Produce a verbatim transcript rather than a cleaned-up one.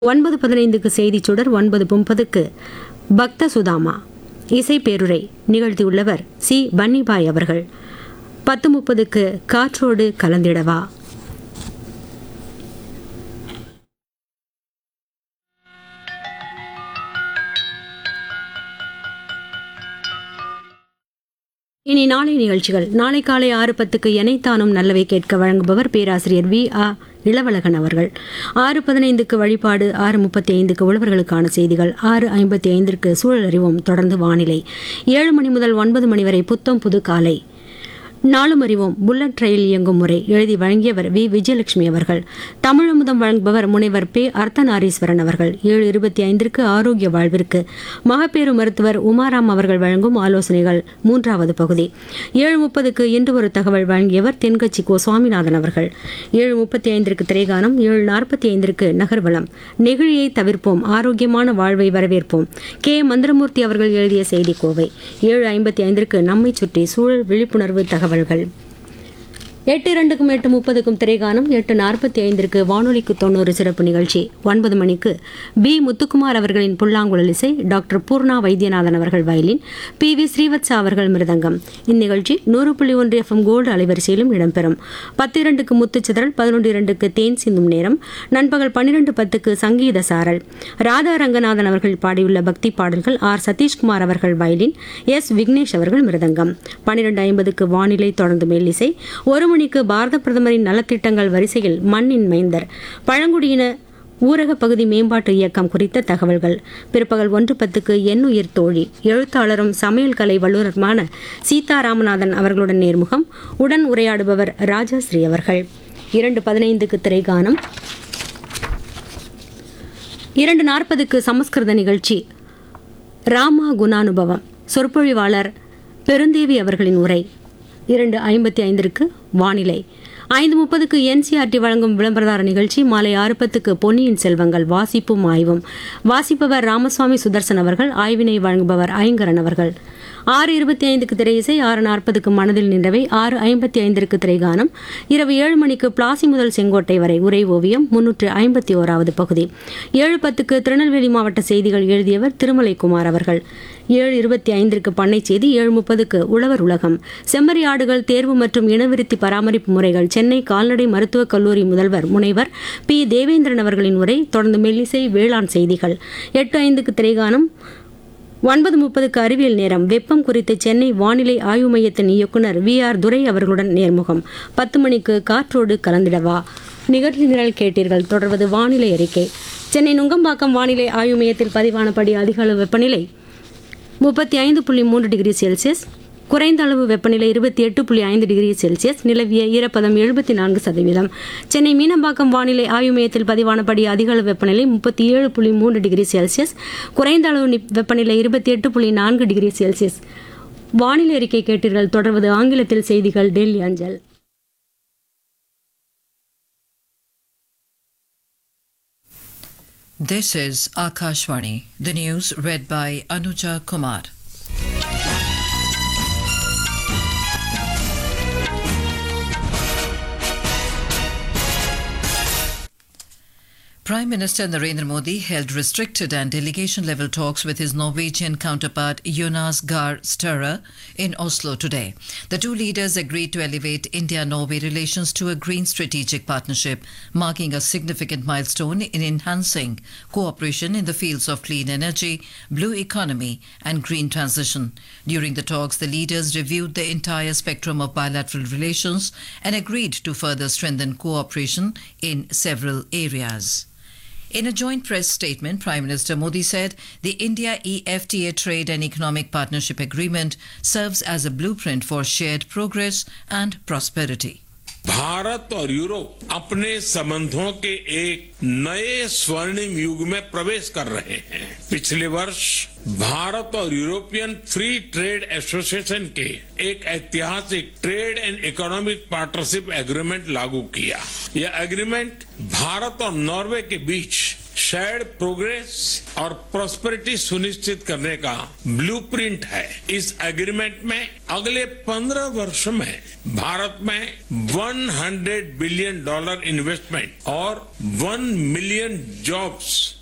ஒன்பது பதினைந்துக்கு செய்திச் சுடர், ஒன்பது முப்பதுக்கு பக்த சுதாமா இசை பேருரை நிகழ்த்தியுள்ளவர் சி பன்னிபாய் அவர்கள். பத்து முப்பதுக்கு காற்றோடு கலந்திடவா. இனி நாளை நிகழ்ச்சிகள். நாளை காலை ஆறு பத்துக்கு எனைத்தானும் நல்லவை கேட்க வழங்குபவர் பேராசிரியர் வி ஆ இளவழகன் அவர்கள். ஆறு பதினைந்துக்கு வழிபாடு, ஆறு முப்பத்தி ஐந்துக்கு உழவர்களுக்கான செய்திகள், ஆறு ஐம்பத்தி ஐந்திற்கு சூழல் அறிவோம், தொடர்ந்து வானிலை. ஏழு மணி முதல் ஒன்பது மணி வரை புத்தம் புது காலை. நாளும் அறிவோம் புல்லட் ரயில் இயங்கும் முறை எழுதி வழங்கியவர் வி விஜயலட்சுமி அவர்கள். தமிழமுதம் வழங்குபவர் முனைவர் பே அர்த்தநாரீஸ்வரன் அவர்கள். ஏழு இருபத்தி ஐந்திற்கு ஆரோக்கிய வாழ்விற்கு மகப்பேறு மருத்துவர் உமாராம் அவர்கள் வழங்கும் ஆலோசனைகள் மூன்றாவது பகுதி. ஏழு முப்பதுக்கு இன்று ஒரு தகவல் வழங்கியவர் தென்கட்சி கோ சுவாமிநாதன் அவர்கள். ஏழு முப்பத்தி ஐந்திற்கு திரைகானம், ஏழு நாற்பத்தி ஐந்திற்கு நகர்வலம், நெகிழியை தவிர்ப்போம் ஆரோக்கியமான வாழ்வை வரவேற்போம், கே மந்திரமூர்த்தி அவர்கள் எழுதிய செய்தி கோவை. ஏழு ஐம்பத்தி ஐந்திற்கு நம்மை சுற்றி சூழல் விழிப்புணர்வு தகவல். எட்டு இரண்டுக்கும் எட்டு முப்பதுக்கும் திரைகானம், எட்டு நாற்பத்தி ஐந்திற்கு வானொலிக்கு தொண்ணூறு சிறப்பு நிகழ்ச்சி. ஒன்பது மணிக்கு பி முத்துக்குமார் அவர்களின் புல்லாங்குழல் இசை, டாக்டர் பூர்ணா வைத்தியநாதன் அவர்கள் வயலின், பி வி ஸ்ரீவத்சா அவர்கள் மிருதங்கம். இந்நிகழ்ச்சி நூறு புள்ளி ஒன்று எஃப் எம் கோல்டு அலைவரிசையிலும் இடம்பெறும். பத்து இரண்டுக்கு முத்துச்சிதறல், பதினொன்று இரண்டுக்கு தேன் சிந்தும் நேரம், நண்பகல் பன்னிரண்டு பத்துக்கு சங்கீத சாரல். ராதா ரங்கநாதன் அவர்கள் பாடியுள்ள பக்தி பாடல்கள், ஆர் சதீஷ்குமார் அவர்கள் வயலின், எஸ் விக்னேஷ் அவர்கள் மிருதங்கம். பன்னிரண்டு ஐம்பதுக்கு வானிலை, தொடர்ந்து மெல்லிசை. ஒரு மணிக்கு பாரத பிரதமரின் நலத்திட்டங்கள் வரிசையில் மண்ணின் மைந்தர், பழங்குடியின ஊரக பகுதி மேம்பாட்டு இயக்கம் குறித்த தகவல்கள். பிற்பகல் ஒன்று பத்துக்கு எண்ணுயிர் தோழி, எழுத்தாளரும் சமையல் கலை வல்லுநருமான சீதா ராமநாதன் அவர்களுடன் நேர்முகம். உடன் உரையாடுபவர் ராஜாஸ்ரீ அவர்கள். இரண்டு பதினைந்துக்கு திரைகானம். இரண்டு நாற்பதுக்கு சமஸ்கிருத நிகழ்ச்சி ராமா குணானுபவம், சொற்பொழிவாளர் பெருந்தேவி அவர்களின் உரை. இரண்டு ஐம்பத்தி ஐந்திற்கு வானிலை. ஐந்து முப்பதுக்கு என்சிஆர்டி வழங்கும் விளம்பரதார நிகழ்ச்சி. மாலை ஆறு பத்துக்கு பொன்னியின் செல்வங்கள், வாசிப்பும் ஆய்வும். வாசிப்பவர் ராமசுவாமி சுதர்சன் அவர்கள், ஆய்வினை வழங்குபவர் ஐங்கரன் அவர்கள். ஆறு இருபத்தி ஐந்துக்கு திரை இசை, ஆறு நாற்பதுக்கு மனதில் நின்றவை, ஆறு ஐம்பத்தி ஐந்திற்கு திரைகானம். இரவு ஏழு மணிக்கு பிளாசி முதல் செங்கோட்டை வரை உரை ஓவியம், முன்னூற்று ஐம்பத்தி ஓராவது பகுதி. ஏழு பத்துக்கு திருநெல்வேலி மாவட்ட செய்திகள் எழுதியவர் திருமலை குமார் அவர்கள். ஏழு இருபத்தி ஐந்திற்கு பண்ணை செய்தி. ஏழு முப்பதுக்கு உழவர் உலகம், செம்மறி ஆடுகள் தேர்வு மற்றும் இனவிருத்தி பராமரிப்பு முறைகள், சென்னை கால்நடை மருத்துவக் கல்லூரி முதல்வர் முனைவர் பி தேவேந்திரன் அவர்களின் உரை. தொடர்ந்து மெல்லிசை, வேளாண் செய்திகள். எட்டு ஐந்துக்கு திரைகானம். ஒன்பது முப்பதுக்கு அறிவியல் நேரம், வெப்பம் குறித்து சென்னை வானிலை ஆய்வு மையத்தின் இயக்குநர் வி ஆர் துரை அவர்களுடன் நேர்முகம். பத்து மணிக்கு காற்றோடு கலந்திடவா நிகழ்ச்சி நிரல் கேட்டீர்கள். தொடர்வது வானிலை அறிக்கை. சென்னை நுங்கம்பாக்கம் வானிலை ஆய்வு மையத்தில் பதிவானபடி அதிக அளவு வெப்பநிலை முப்பத்தி ஐந்து புள்ளி மூன்று டிகிரி செல்சியஸ், குறைந்த அளவு வெப்பநிலை இருபத்தி எட்டு புள்ளி ஐந்து டிகிரி செல்சியஸ், நிலவிய ஈரப்பதம் எழுபத்தி நான்கு சதவீதம். சென்னை மீனம்பாக்கம் வானிலை ஆய்வு மையத்தில் பதிவானபடி அதிக அளவு வெப்பநிலை முப்பத்தி ஏழு புள்ளி மூன்று டிகிரி செல்சியஸ், குறைந்த அளவு வெப்பநிலை இருபத்தி எட்டு புள்ளி நான்கு டிகிரி செல்சியஸ். வானிலை அறிக்கை கேட்டீர்கள். தொடர்வது ஆங்கிலத்தில் செய்திகள், டெல்லி அஞ்சல். This is Akashvani. The news read by Anuja Kumar. Prime Minister Narendra Modi held restricted and delegation-level talks with his Norwegian counterpart Jonas Gahr Støre in Oslo today. The two leaders agreed to elevate India-Norway relations to a green strategic partnership, marking a significant milestone in enhancing cooperation in the fields of clean energy, blue economy and green transition. During the talks, the leaders reviewed the entire spectrum of bilateral relations and agreed to further strengthen cooperation in several areas. In a joint press statement, Prime Minister Modi said the India-E F T A trade and economic partnership agreement serves as a blueprint for shared progress and prosperity. Bharat और Europe अपने संबंधों के एक नए स्वर्णिम युग में प्रवेश कर रहे हैं। पिछले वर्ष भारत और यूरोपियन फ्री ट्रेड एसोसिएशन के एक ऐतिहासिक trade and economic partnership agreement लागू किया। यह एग्रीमेंट भारत और नॉर्वे के बीच शेयर्ड प्रोग्रेस और प्रॉस्पेरिटी सुनिश्चित करने का ब्लूप्रिंट है। इस एग्रीमेंट में अगले पंद्रह वर्ष में भारत में सौ बिलियन डॉलर इन्वेस्टमेंट और एक मिलियन जॉब्स